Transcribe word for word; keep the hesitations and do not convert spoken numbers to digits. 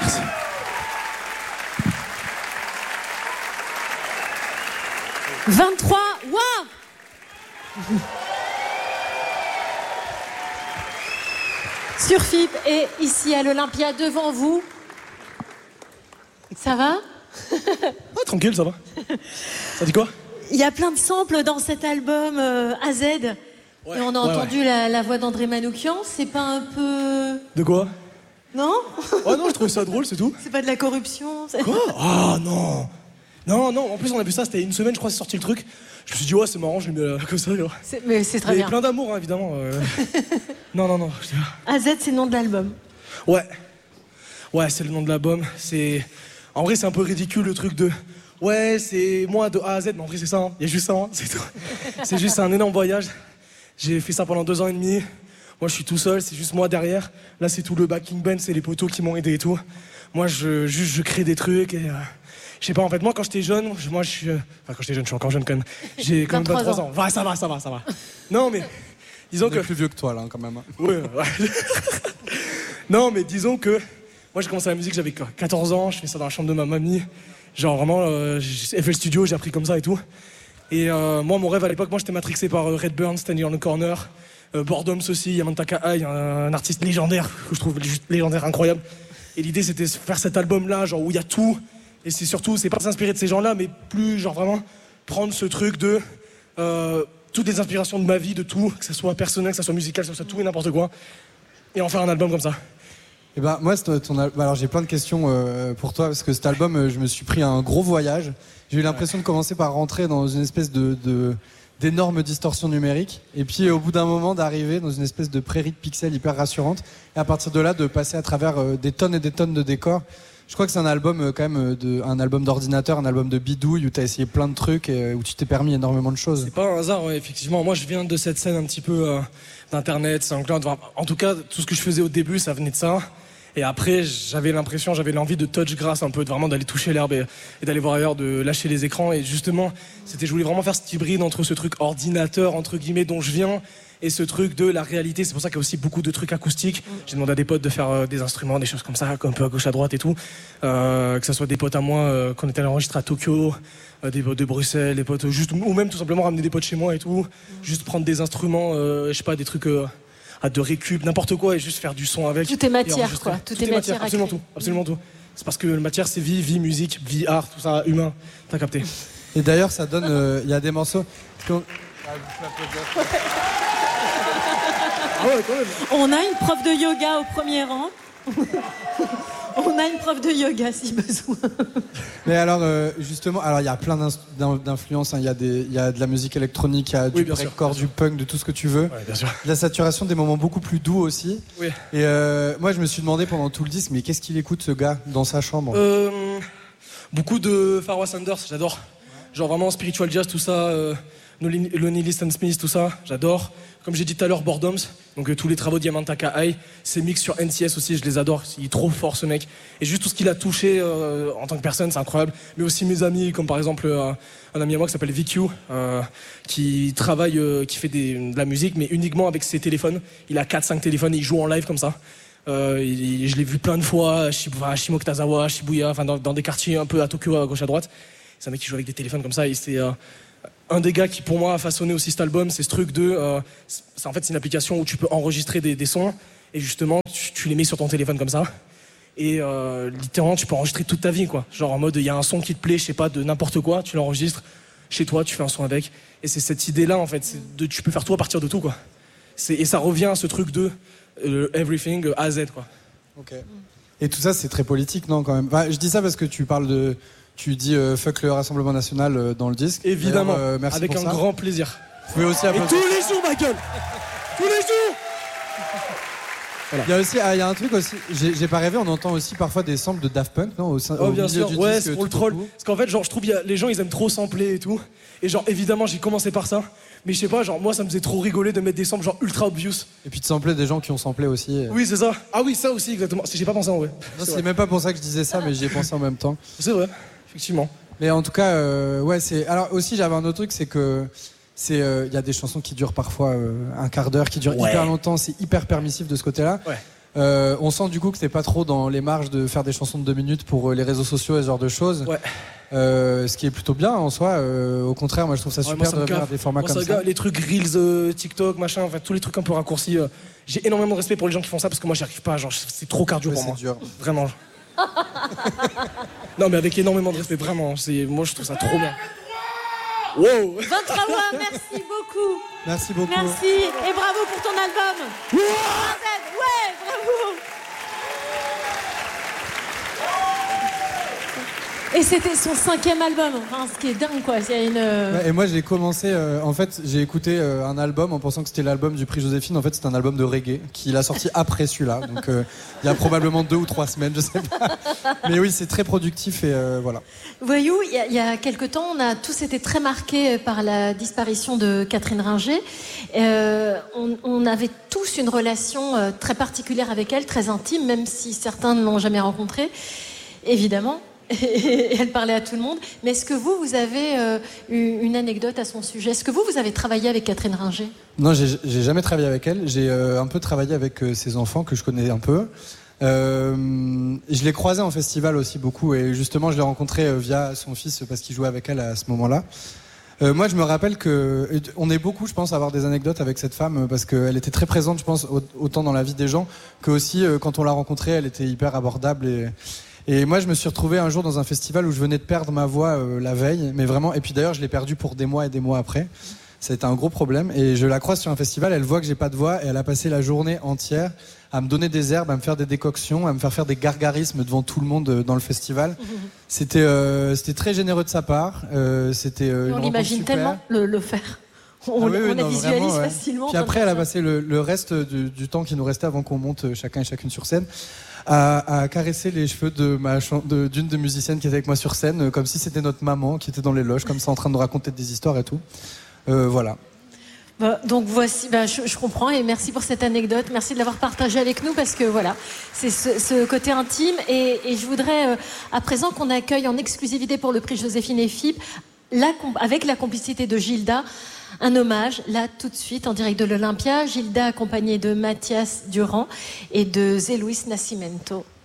Merci. vingt-trois, waouh. Sur F I P et ici à l'Olympia devant vous. Ça va? Ah, tranquille, ça va. Ça dit quoi? Il y a plein de samples dans cet album euh, A Z. Ouais, et on a ouais, entendu ouais. La, la voix d'André Manoukian. C'est pas un peu... De quoi? Non? Oh non, je trouvais ça drôle, c'est tout. C'est pas de la corruption? c'est- Quoi? Ah non. Non, non, en plus on a vu ça, c'était une semaine, je crois, c'est sorti le truc. Je me suis dit, ouais, c'est marrant, je l'ai mis euh, comme ça. Genre. C'est- Mais c'est très Mais bien. plein d'amour, hein, évidemment. euh. non, non, non. je- A Z, c'est le nom de l'album. Ouais. Ouais, c'est le nom de l'album. C'est... En vrai, c'est un peu ridicule le truc de... Ouais, c'est moi de A à Z, mais en vrai, c'est ça. hein. Il y a juste ça, hein, c'est tout. C'est juste un énorme voyage. J'ai fait ça pendant deux ans et demi. Moi, je suis tout seul, c'est juste moi derrière. Là, c'est tout le backing band, c'est les potos qui m'ont aidé et tout. Moi, je, juste, je crée des trucs et... Euh, je sais pas, en fait, moi, quand j'étais jeune, je- moi, je suis... euh, Enfin, quand j'étais jeune, je suis encore jeune quand même. J'ai quand même vingt-trois vingt-trois ans. Va, ça va, ça va, ça va. Non, mais... Disons On que... est plus vieux que toi, là, quand même. Ouais, ouais. Non, mais disons que moi j'ai commencé la musique, j'avais quatorze ans, je fais ça dans la chambre de ma mamie. Genre vraiment, euh, j'ai fait le studio, j'ai appris comme ça et tout. Et euh, moi, mon rêve à l'époque, moi j'étais matrixé par euh, Redburn, Standing on the Corner, euh, Boredoms aussi, Yamantaka Ai, un, un artiste légendaire, que je trouve juste légendaire, incroyable. Et l'idée c'était de faire cet album-là, genre où il y a tout. Et c'est surtout, c'est pas s'inspirer de ces gens-là, mais plus genre vraiment prendre ce truc de euh, toutes les inspirations de ma vie, de tout, que ça soit personnel, que ça soit musical, que ça soit tout et n'importe quoi, et en faire un album comme ça. Et ben moi, c'est ton al- alors j'ai plein de questions euh, pour toi parce que cet album, euh, je me suis pris un gros voyage. J'ai eu l'impression de commencer par rentrer dans une espèce de, de d'énorme distorsion numérique, et puis au bout d'un moment d'arriver dans une espèce de prairie de pixels hyper rassurante, et à partir de là de passer à travers euh, des tonnes et des tonnes de décors. Je crois que c'est un album euh, quand même euh, de, un album d'ordinateur, un album de bidouille où t'as essayé plein de trucs et euh, où tu t'es permis énormément de choses. C'est pas un hasard, ouais, effectivement. Moi, je viens de cette scène un petit peu euh, d'internet, SoundCloud. Enfin, en tout cas, tout ce que je faisais au début, ça venait de ça. Et après, j'avais l'impression, j'avais l'envie de touch grass un peu, de vraiment d'aller toucher l'herbe et, et d'aller voir ailleurs, de lâcher les écrans. Et justement, c'était, je voulais vraiment faire cet hybride entre ce truc ordinateur, entre guillemets, dont je viens, et ce truc de la réalité. C'est pour ça qu'il y a aussi beaucoup de trucs acoustiques. J'ai demandé à des potes de faire euh, des instruments, des choses comme ça, un peu à gauche, à droite et tout. Euh, que ce soit des potes à moi, euh, qu'on était allé enregistrer à Tokyo, euh, des potes de Bruxelles, des potes juste, ou même tout simplement ramener des potes chez moi et tout. Juste prendre des instruments, euh, je sais pas, des trucs... Euh, de récup, n'importe quoi, et juste faire du son avec. Tout est matière, quoi. Tout, Tout est matière à absolument créer. tout, absolument tout. C'est parce que la matière, c'est vie, vie, musique, vie, art, tout ça, humain. T'as capté. Et d'ailleurs, ça donne, il euh, y a des morceaux. qu'on- Ah ouais, quand même. On a une prof de yoga au premier rang. On a une prof de yoga si besoin. Mais alors, euh, justement, alors il y a plein d'ins- d'in- d'influences. hein. Il y a des, il y a de la musique électronique, il y a du Oui, bien sûr, breakcore, bien du punk, de tout ce que tu veux. Ouais, bien sûr. De la saturation, des moments beaucoup plus doux aussi. Oui. Et euh, moi, je me suis demandé pendant tout le disque, mais qu'est-ce qu'il écoute ce gars dans sa chambre? Euh, beaucoup de Pharoah Sanders, j'adore. Genre vraiment spiritual jazz, tout ça. Euh, Lonely Liston Smith, tout ça, j'adore. Comme j'ai dit tout à l'heure, Boredoms, donc euh, tous les travaux d'Yamantaka Ai, ses mix sur N C S aussi, je les adore. Il est trop fort ce mec. Et juste tout ce qu'il a touché euh, en tant que personne, c'est incroyable. Mais aussi mes amis, comme par exemple euh, un ami à moi qui s'appelle V Q, euh, qui travaille, euh, qui fait des, de la musique, mais uniquement avec ses téléphones. Il a quatre cinq téléphones et il joue en live comme ça. Euh, il- je l'ai vu plein de fois à Shib- à Shimokuzawa, à Shibuya, enfin dans, dans des quartiers un peu à Tokyo, à gauche à droite. C'est un mec qui joue avec des téléphones comme ça. Et c'est euh, un des gars qui pour moi a façonné aussi cet album. C'est ce truc de, euh, c'est, en fait c'est une application où tu peux enregistrer des, des sons et justement tu, tu les mets sur ton téléphone comme ça. Et euh, littéralement tu peux enregistrer toute ta vie quoi. Genre en mode il y a un son qui te plaît, je sais pas, de n'importe quoi, tu l'enregistres chez toi, tu fais un son avec. Et c'est cette idée là en fait, c'est de, tu peux faire tout à partir de tout quoi. C'est, et ça revient à ce truc de euh, everything euh, A à Z quoi. Ok. Et tout ça, c'est très politique, non, quand même. Enfin, je dis ça parce que tu parles de, tu dis euh, fuck le Rassemblement National euh, dans le disque. Évidemment, D'ailleurs, euh, merci avec pour un ça. grand plaisir. Vous pouvez aussi Et applaudir. tous les jours ma gueule, tous les jours. Il y a aussi, ah, il y a un truc aussi. J'ai, j'ai pas rêvé. On entend aussi parfois des samples de Daft Punk, non, au, sein- Oh au bien milieu sûr, du ouais, disque, c'est pour le tout au troll. bout. Parce qu'en fait, genre, je trouve, il y a- les gens, ils aiment trop sampler et tout. Et genre, évidemment, j'ai commencé par ça. Mais je sais pas, genre, moi, ça me faisait trop rigoler de mettre des samples genre ultra obvious. Et puis de sampler des gens qui ont samplé aussi. Oui, c'est ça. Ah oui, ça aussi, exactement. J'ai pas pensé en vrai. Non, C'est c'est vrai. même pas pour ça que je disais ça, mais j'y ai pensé en même temps. C'est vrai, effectivement. Mais en tout cas, euh, ouais, c'est. Alors aussi, j'avais un autre truc, c'est que c'est, il euh, y a des chansons qui durent parfois euh, un quart d'heure, qui durent Ouais. hyper longtemps. C'est hyper permissif de ce côté-là. Ouais. Euh, on sent du coup que t'es pas trop dans les marges de faire des chansons de deux minutes pour euh, les réseaux sociaux et ce genre de choses. Ouais. Euh, ce qui est plutôt bien en soi. Euh, au contraire, moi je trouve ça Ouais, super moi, ça de me revenir à gave. des formats Moi, comme ça ça. gave. Les trucs Reels, euh, TikTok, machin, enfin tous les trucs un peu raccourcis. euh, J'ai énormément de respect pour les gens qui font ça parce que moi j'y arrive pas. Genre, c'est trop cardio Ouais, pour c'est moi. dur. Vraiment. Non, mais avec énormément de respect, vraiment. C'est... Moi je trouve ça trop bien. Wow! vingt-trois mois, merci beaucoup. Merci beaucoup. Merci et bravo pour ton album. Ouais, bravo. Et c'était son cinquième album, enfin, ce qui est dingue quoi. Il y a une. Ouais, et moi j'ai commencé, euh, en fait j'ai écouté euh, un album en pensant que c'était l'album du prix Joséphine. En fait c'est un album de reggae qu'il a sorti après celui-là. Donc euh, il y a probablement deux ou trois semaines, je sais pas. Mais oui, c'est très productif et euh, voilà. Voyou, il y, a, il y a quelque temps, on a tous été très marqués par la disparition de Catherine Ringer. Euh, on, on avait tous une relation euh, très particulière avec elle, très intime, même si certains ne l'ont jamais rencontrée, évidemment. Et elle parlait à tout le monde. Mais est-ce que vous, vous avez euh, une anecdote à son sujet? Est-ce que vous, vous avez travaillé avec Catherine Ringer? Non, j'ai, j'ai jamais travaillé avec elle. J'ai euh, un peu travaillé avec euh, ses enfants que je connais un peu. Euh, je l'ai croisée en festival aussi beaucoup. Et justement, je l'ai rencontrée euh, via son fils parce qu'il jouait avec elle à ce moment-là. Euh, moi, je me rappelle que on est beaucoup, je pense, à avoir des anecdotes avec cette femme parce qu'elle était très présente, je pense, autant dans la vie des gens que aussi euh, quand on l'a rencontrée, elle était hyper abordable et Et moi, je me suis retrouvé un jour dans un festival où je venais de perdre ma voix euh, la veille, mais vraiment. Et puis d'ailleurs, je l'ai perdue pour des mois et des mois après. Ça a été un gros problème. Et je la croise sur un festival, elle voit que j'ai pas de voix et elle a passé la journée entière à me donner des herbes, à me faire des décoctions, à me faire faire des gargarismes devant tout le monde euh, dans le festival. Mmh. C'était, euh, c'était très généreux de sa part. Euh, c'était. Euh, on l'imagine tellement le, le faire. On, ah oui, oui, on non, la visualise vraiment, ouais. facilement. Puis après, elle a passé le, le reste du, du temps qui nous restait avant qu'on monte chacun et chacune sur scène. À, à caresser les cheveux de ma de, d'une des musiciennes qui était avec moi sur scène, comme si c'était notre maman qui était dans les loges, comme ça en train de nous raconter des histoires et tout. Euh, voilà. Bah, donc voici, bah, je, je comprends et merci pour cette anecdote, merci de l'avoir partagée avec nous parce que voilà, c'est ce, ce côté intime et, et je voudrais euh, à présent qu'on accueille en exclusivité pour le prix Joséphine et Philippe, la, avec la complicité de Gilda, un hommage, là, tout de suite, en direct de l'Olympia. Gilda, accompagnée de Mathias Durand et de Zé Luis Nascimento.